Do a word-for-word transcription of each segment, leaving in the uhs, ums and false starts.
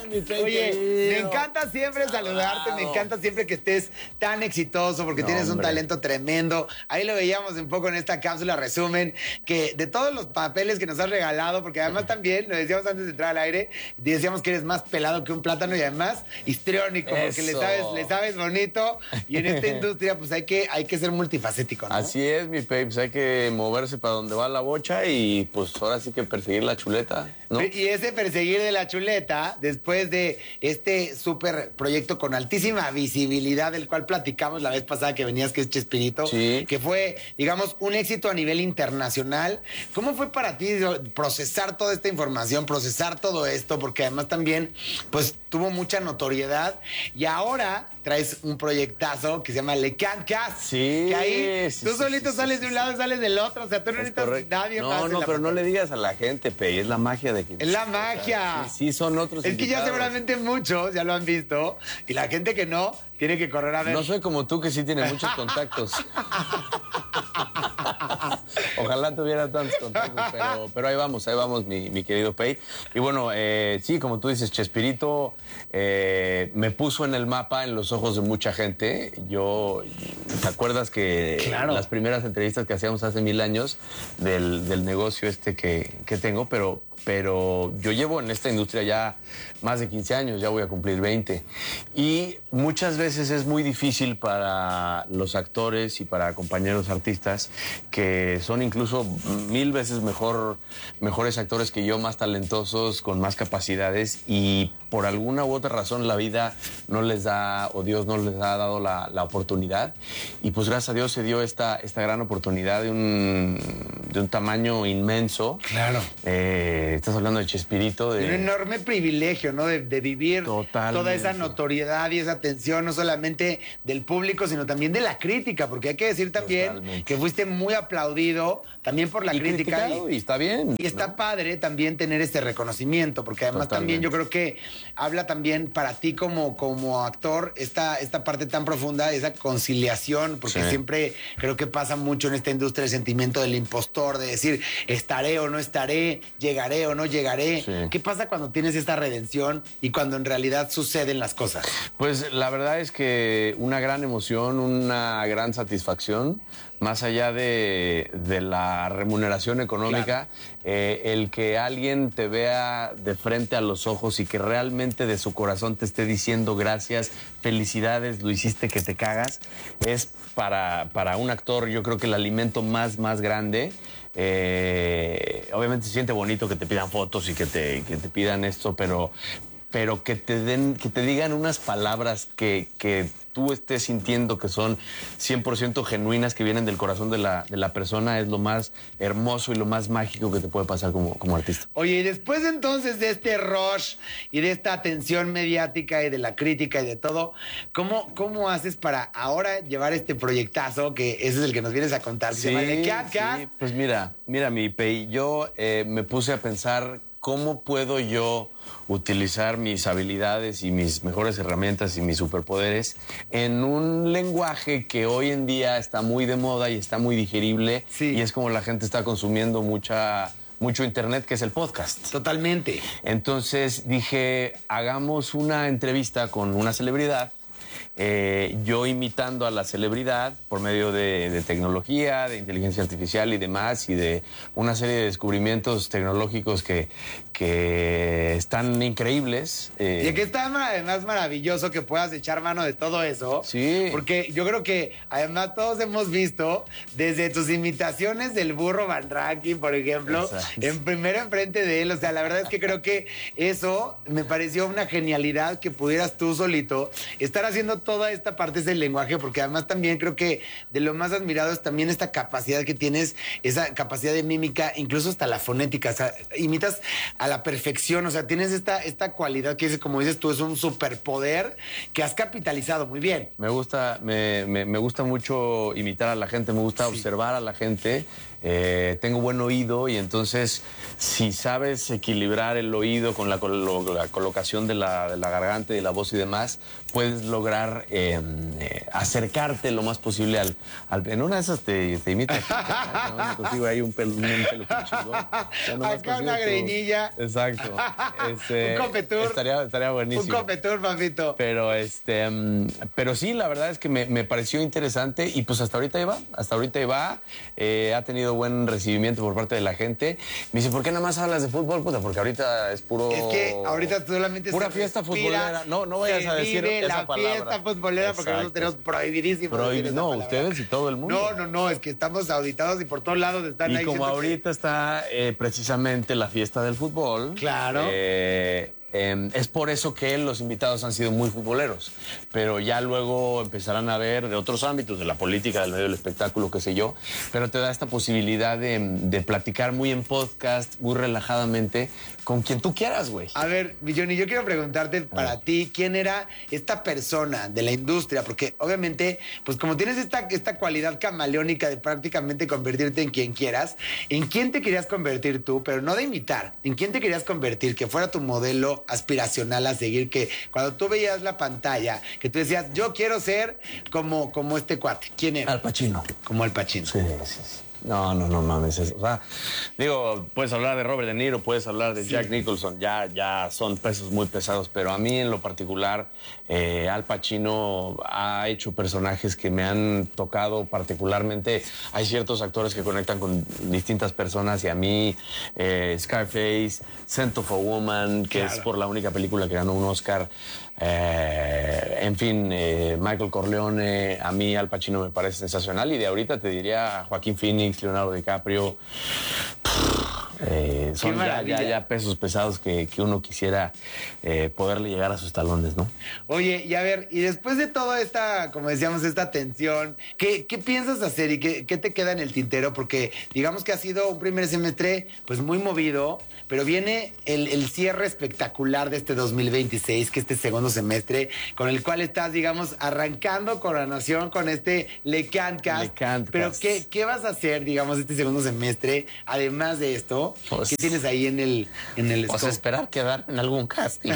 mi Pei. Oye, me encanta siempre saludarte, me encanta siempre que estés tan exitoso porque No, tienes un hombre. talento tremendo. Ahí lo veíamos un poco en esta cápsula resumen, que de todos los papeles que nos has regalado, porque además también, lo decíamos antes de entrar al aire, decíamos que eres más pelado que un plátano y además histriónico, porque le Eso. sabes, le sabes bonito y en esta industria pues hay que, hay que ser multifacético, ¿no? Así es, mi Pei, pues hay que moverse para donde va la bocha y pues ahora sí que perseguir la chuleta, ¿no? Y ese perseguir de la chuleta, después de este súper proyecto con altísima visibilidad, del cual platicamos la vez pasada que venías, que es Chespirito, Sí. que fue, digamos, un éxito a nivel internacional. ¿Cómo fue para ti procesar toda esta información, procesar todo esto? Porque además también, pues, tuvo mucha notoriedad y ahora traes un proyectazo que se llama Le Can Cast. Sí, Que ahí sí, tú sí, solito sí, sales sí, de un sí. lado y sales del otro. O sea, tú no Es necesitas correcto. nadie más. No, en no, la pero no pantalla. le digas a la gente, Pei, es la magia de que... Es la magia. Sí, sí, son otros Es que ya invitados. seguramente muchos ya lo han visto y la gente que no tiene que correr a ver. No soy como tú, que sí tiene muchos contactos. Ojalá tuviera tantos contactos, pero, pero ahí vamos, ahí vamos, mi, mi querido Pei. Y bueno, eh, sí, como tú dices, Chespirito eh, me puso en el mapa, en los ojos de mucha gente. Yo, ¿te acuerdas que Claro. las primeras entrevistas que hacíamos hace mil años del, del negocio este que, que tengo, pero... pero yo llevo en esta industria ya más de quince años, ya voy a cumplir veinte. Y muchas veces es muy difícil para los actores y para compañeros artistas que son incluso mil veces mejor, mejores actores que yo, más talentosos, con más capacidades, y por alguna u otra razón la vida no les da, o Dios no les ha dado la, la oportunidad. Y pues gracias a Dios se dio esta, esta gran oportunidad de un, de un tamaño inmenso. Claro. Eh, estás hablando de Chespirito. De... Un enorme privilegio, ¿no? De, de vivir Totalmente. toda esa notoriedad y esa atención, no solamente del público, sino también de la crítica, porque hay que decir también Totalmente. que fuiste muy aplaudido también por la y crítica. criticado, y está bien. Y está ¿no? padre también tener este reconocimiento, porque además Totalmente. también yo creo que habla también para ti como, como actor esta, esta parte tan profunda, esa conciliación, porque Sí. siempre creo que pasa mucho en esta industria el sentimiento del impostor, de decir, estaré o no estaré, llegaré o no llegaré. Sí. ¿Qué pasa cuando tienes esta redención y cuando en realidad suceden las cosas? Pues la verdad es que una gran emoción, una gran satisfacción, más allá de, de la remuneración económica, eh, el que alguien te vea de frente a los ojos y que realmente de su corazón te esté diciendo gracias, felicidades, lo hiciste que te cagas, es para, para un actor yo creo que el alimento más, más grande. Eh, obviamente se siente bonito que te pidan fotos y que te, que te pidan esto, pero... pero que te den, que te digan unas palabras que, que tú estés sintiendo que son cien por ciento genuinas, que vienen del corazón de la, de la persona, es lo más hermoso y lo más mágico que te puede pasar como, como artista. Oye, y después entonces de este rush y de esta atención mediática y de la crítica y de todo, ¿cómo, cómo haces para ahora llevar este proyectazo, que ese es el que nos vienes a contar? Se llama Le Can Cast. sí, pues mira, mira mi Pei, yo eh, me puse a pensar cómo puedo yo utilizar mis habilidades y mis mejores herramientas y mis superpoderes en un lenguaje que hoy en día está muy de moda y está muy digerible, Sí. y es como la gente está consumiendo mucha, mucho internet, que es el podcast. Totalmente. Entonces dije, hagamos una entrevista con una celebridad, eh, yo imitando a la celebridad por medio de, de tecnología, de inteligencia artificial y demás, y de una serie de descubrimientos tecnológicos que, que están increíbles. Eh, Y que está además maravilloso que puedas echar mano de todo eso. Sí. Porque yo creo que además todos hemos visto desde tus imitaciones del burro Van Ranking, por ejemplo, Exacto. en primero enfrente de él. O sea, la verdad es que creo que eso me pareció una genialidad, que pudieras tú solito estar haciendo toda esta parte del lenguaje, porque además también creo que de lo más admirado es también esta capacidad que tienes, esa capacidad de mímica, incluso hasta la fonética. O sea, imitas a la perfección, o sea, tienes esta, esta cualidad que es, como dices tú, es un superpoder que has capitalizado muy bien. Me gusta, me, me, me gusta mucho imitar a la gente, me gusta Sí. observar a la gente, eh, tengo buen oído y entonces si sabes equilibrar el oído con la, colo la colocación de la, de la garganta y la voz y demás, puedes lograr eh, eh, acercarte lo más posible al, al... En una de esas te, te imita. ¿No? Contigo hay un pelo, un pelo chingón. Acá una greñilla. Exacto. Este, un copetur. Estaría, estaría buenísimo. Un copetur, papito. Pero, este, um, pero sí, la verdad es que me, me pareció interesante y pues hasta ahorita iba, hasta ahorita iba. Eh, ha tenido buen recibimiento por parte de la gente. Me dice, ¿por qué nada más hablas de fútbol? Puta, porque ahorita es puro... Es que ahorita solamente pura fiesta futbolera. No, no vayas a decir esa la palabra. Fiesta futbolera. Exacto. Porque nosotros tenemos prohibidísimo. Prohib no, ustedes y todo el mundo. No, no, no, es que estamos auditados y por todos lados están y ahí. Y como ahorita que... está eh, precisamente la fiesta del fútbol. Claro. Eh, Eh, es por eso que los invitados han sido muy futboleros, pero ya luego empezarán a ver de otros ámbitos, de la política, del medio del espectáculo, qué sé yo, pero te da esta posibilidad de, de platicar muy en podcast, muy relajadamente, con quien tú quieras, güey. A ver, Johnny, yo quiero preguntarte para ti, ¿quién era esta persona de la industria? Porque obviamente, pues como tienes esta, esta cualidad camaleónica de prácticamente convertirte en quien quieras, ¿en quién te querías convertir tú? Pero no de imitar, ¿en quién te querías convertir? Que fuera tu modelo aspiracional a seguir, que cuando tú veías la pantalla, que tú decías, yo quiero ser como, como este cuate. ¿Quién era? Al Pacino. Como Al Pacino. Sí, sí, sí. No, no, no mames. Es, o sea, digo, puedes hablar de Robert De Niro, puedes hablar de sí. Jack Nicholson, ya, ya son pesos muy pesados, pero a mí en lo particular, eh, Al Pacino ha hecho personajes que me han tocado particularmente. Hay ciertos actores que conectan con distintas personas y a mí, eh, Scarface, Scent of a Woman, que claro. es por la única película que ganó un Oscar. Eh, en fin, eh, Michael Corleone, a mí Al Pacino me parece sensacional y de ahorita te diría Joaquín Phoenix, Leonardo DiCaprio. Eh, son ya, ya, ya pesos pesados que, que uno quisiera eh, poderle llegar a sus talones, ¿no? Oye, y a ver, y después de toda esta, como decíamos, esta tensión, ¿qué, qué piensas hacer y qué, qué te queda en el tintero? Porque digamos que ha sido un primer semestre pues muy movido, pero viene el, el cierre espectacular de este dos mil veintiséis, que este segundo semestre, con el cual estás, digamos, arrancando coronación con este Le Cantcast. Le Cantcast. Pero ¿qué, ¿qué vas a hacer, digamos, este segundo semestre, además de esto? Pues, ¿qué tienes ahí en el en el Pues esperar quedar en algún casting.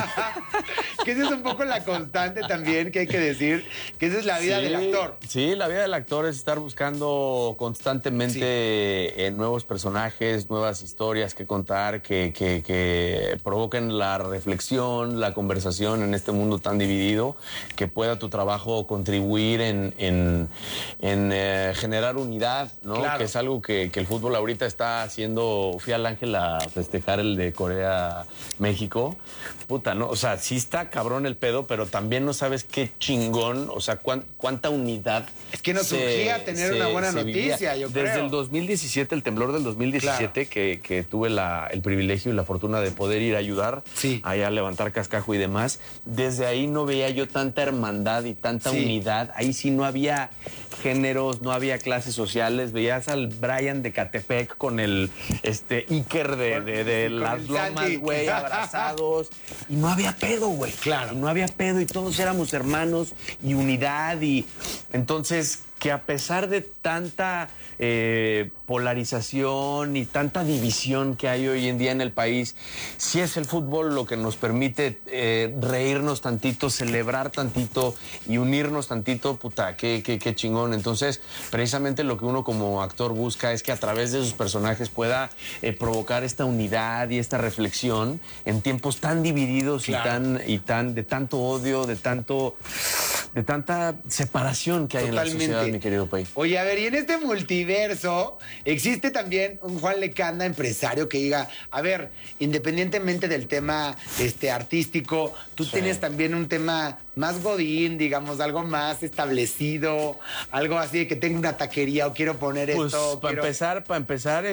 Que esa es un poco la constante también, que hay que decir, que esa es la vida sí, del actor. Sí, la vida del actor es estar buscando constantemente sí. eh, nuevos personajes, nuevas historias que contar, que, que, que provoquen la reflexión, la conversación en este mundo tan dividido, que pueda tu trabajo contribuir en, en, en eh, generar unidad, ¿no? Claro. Que es algo que, que el fútbol ahorita está haciendo. Fui al Ángel a festejar el de Corea-México. Puta, ¿no? O sea, sí está cabrón el pedo, pero también no sabes qué chingón, o sea, cuán, cuánta unidad. Es que nos se, surgía tener se, una buena noticia, vivía. yo creo. Desde el dos mil diecisiete, el temblor del dos mil diecisiete, claro. que, que tuve la, el privilegio y la fortuna de poder ir a ayudar, sí. allá a levantar cascajo y demás, desde ahí no veía yo tanta hermandad y tanta sí. unidad. Ahí sí no había géneros, no había clases sociales. Veías al Brian de Catepec con el este Iker de, de, de las lomas, güey, abrazados. Y no había pedo, güey. Claro. Y no había pedo y todos éramos hermanos y unidad. Y entonces, que a pesar de tanta eh, polarización y tanta división que hay hoy en día en el país, sí es el fútbol lo que nos permite eh, reírnos tantito, celebrar tantito y unirnos tantito, puta, qué, qué, qué chingón. Entonces, precisamente lo que uno como actor busca es que a través de sus personajes pueda eh, provocar esta unidad y esta reflexión en tiempos tan divididos claro. y tan y tan de tanto odio, de tanto de tanta separación que hay Totalmente. en la sociedad, mi querido Pay. Oye, a ver, y en este multiverso existe también un Juan Lecanda, empresario, que diga, a ver, independientemente del tema este, artístico, tú sí. tienes también un tema más godín, digamos, algo más establecido, algo así de que tenga una taquería o quiero poner pues, esto. Para quiero... empezar, para empezar,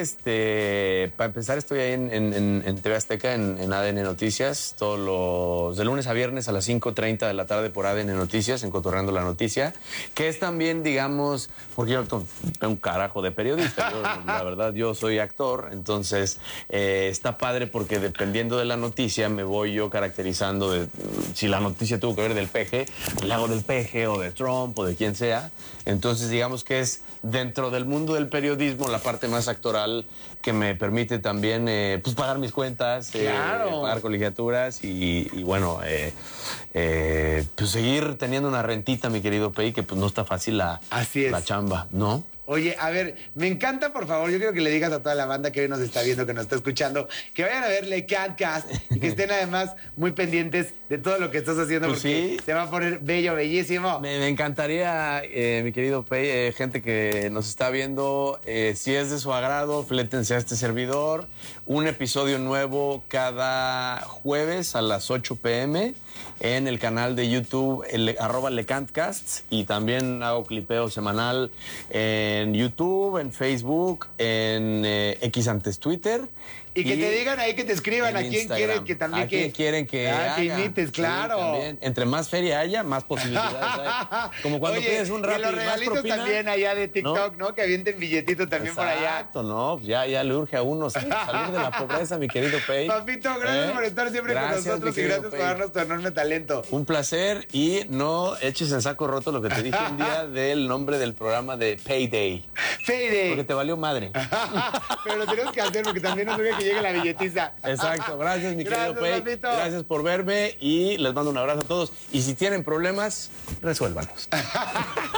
este, para empezar estoy ahí en, en, en T V Azteca, en, en A D N Noticias, todos los de lunes a viernes a las cinco treinta de la tarde por A D N Noticias, en Cotorreando la Noticia, que es también, digamos, porque yo tengo un carajo de periodista, yo, la verdad, yo soy actor, entonces eh, está padre porque dependiendo de la noticia me voy yo caracterizando de si la noticia tuvo que ver del peje, le hago del peje o de Trump o de quien sea. Entonces, digamos que es dentro del mundo del periodismo la parte más actoral que me permite también eh, pues pagar mis cuentas, Claro. eh, pagar colegiaturas y, y bueno, eh, eh, pues seguir teniendo una rentita, mi querido Pei, que pues no está fácil la, Así es. la chamba, ¿no? Oye, a ver, me encanta, por favor, yo quiero que le digas a toda la banda que hoy nos está viendo, que nos está escuchando, que vayan a ver Le Cantcast y que estén además muy pendientes de todo lo que estás haciendo, Pues porque sí. se va a poner bello, bellísimo. Me, me encantaría, eh, mi querido Pei, eh, gente que nos está viendo, eh, si es de su agrado, flétense a este servidor. Un episodio nuevo cada jueves a las ocho pe eme en el canal de YouTube, el, arroba LeCantcast, y también hago clipeo semanal en YouTube, en Facebook, en eh, X antes Twitter. Y que te digan ahí, que te escriban a quién quieren que también ¿A quién que quieren que Ah, que haga? imites, Sí, claro. también. Entre más feria haya, más posibilidades hay. Como cuando Oye, pides un y Rappi, los más regalitos propina. también allá de TikTok, ¿no? Que avienten billetito también por allá. Exacto, no, pues ya, ya le urge a uno sí, salir de la pobreza, mi querido Pei. Papito, gracias ¿Eh? por estar siempre Gracias, con nosotros mi y querido gracias Pei. por darnos tu enorme talento. Un placer y no eches en saco roto lo que te dije un día del nombre del programa de Payday. Fede. Porque te valió madre. Pero lo tenemos que hacer porque también nos urge que llegue la billetiza. Exacto, gracias mi querido Gracias, Pei. papito. Gracias por verme y les mando un abrazo a todos. Y si tienen problemas, resuélvanlos.